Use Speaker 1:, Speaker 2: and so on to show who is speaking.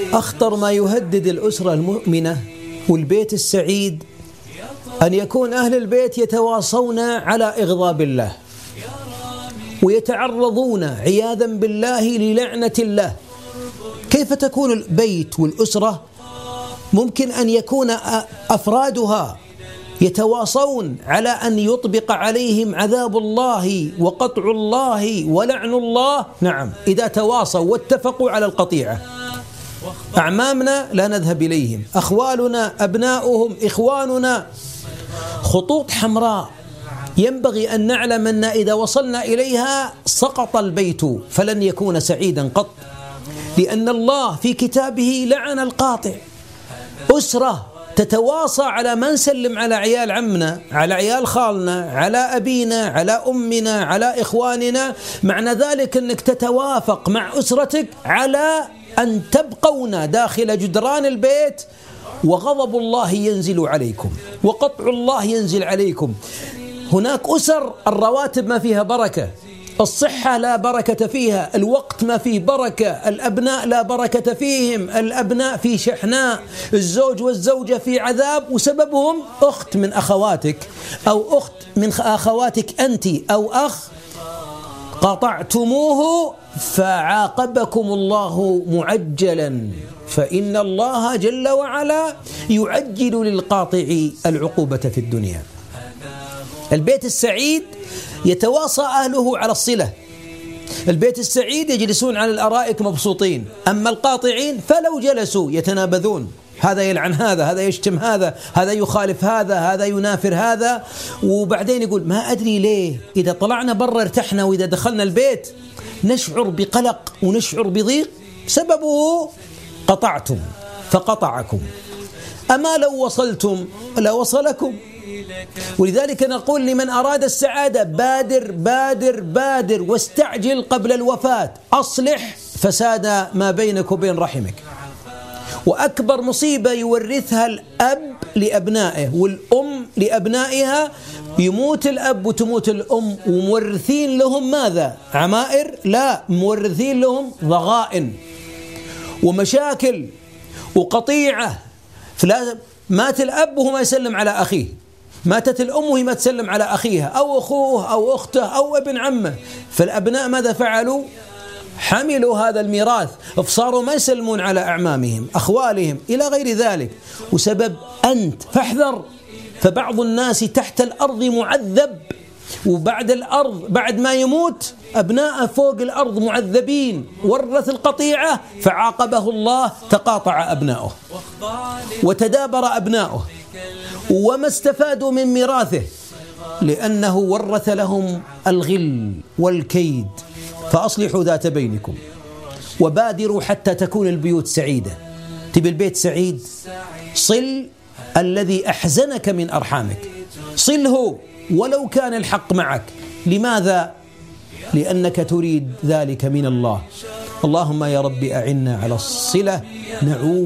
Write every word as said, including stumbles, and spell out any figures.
Speaker 1: أخطر ما يهدد الأسرة المؤمنة والبيت السعيد أن يكون أهل البيت يتواصون على إغضاب الله ويتعرضون عياذا بالله للعنة الله. كيف تكون البيت والأسرة ممكن أن يكون أفرادها يتواصون على أن يطبق عليهم عذاب الله وقطع الله ولعن الله؟ نعم، إذا تواصوا واتفقوا على القطيعة. أعمامنا لا نذهب إليهم، أخوالنا أبناؤهم إخواننا، خطوط حمراء ينبغي أن نعلم أن إذا وصلنا إليها سقط البيت فلن يكون سعيدا قط، لأن الله في كتابه لعن القاطع. أسرة تتواصى على ما نسلم على عيال عمنا، على عيال خالنا، على أبينا، على أمنا، على إخواننا، معنى ذلك أنك تتوافق مع أسرتك على أن تبقون داخل جدران البيت، وغضب الله ينزل عليكم وقطع الله ينزل عليكم. هناك أسر الرواتب ما فيها بركة، الصحة لا بركة فيها، الوقت ما فيه بركة، الأبناء لا بركة فيهم، الأبناء في شحناء، الزوج والزوجة في عذاب، وسببهم أخت من أخواتك أو أخت من أخواتك أنت أو أخ قطعتموه فعاقبكم الله معجلا، فإن الله جل وعلا يعجل للقاطع العقوبة في الدنيا. البيت السعيد يتواصى أهله على الصلة، البيت السعيد يجلسون على الأرائك مبسوطين، أما القاطعين فلو جلسوا يتنابذون، هذا يلعن هذا، هذا يشتم هذا، هذا يخالف هذا، هذا ينافر هذا، وبعدين يقول ما أدري ليه إذا طلعنا برا ارتحنا وإذا دخلنا البيت نشعر بقلق ونشعر بضيق، سببه قطعتم فقطعكم. أما لو وصلتم لوصلكم. ولذلك نقول لمن أراد السعادة بادر بادر بادر واستعجل قبل الوفاة، أصلح فساد ما بينك وبين رحمك. وأكبر مصيبة يورثها الأب لأبنائه والأم لأبنائها، يموت الأب وتموت الأم ومورثين لهم ماذا؟ عمائر؟ لا، مورثين لهم ضغائن ومشاكل وقطيعة. فلا مات الأب وهو ما يسلم على أخيه، ماتت الأم وهي ما تسلم على أخيها أو أخوه أو أخته أو ابن عمه، فالأبناء ماذا فعلوا؟ حملوا هذا الميراث، فصاروا ما يسلمون على أعمامهم أخوالهم إلى غير ذلك، وسبب أنت. فاحذر، فبعض الناس تحت الأرض معذب، وبعد الأرض بعد ما يموت أبناءه فوق الأرض معذبين، ورث القطيعة فعاقبه الله، تقاطع أبناؤه وتدابر أبناؤه وما استفادوا من ميراثه، لأنه ورث لهم الغل والكيد. فأصلحوا ذات بينكم وبادروا حتى تكون البيوت سعيدة. تبي البيت سعيد؟ صل الذي أحزنك من أرحامك، صله ولو كان الحق معك. لماذا؟ لأنك تريد ذلك من الله. اللهم يا رب أعنا على الصلة، نعوذ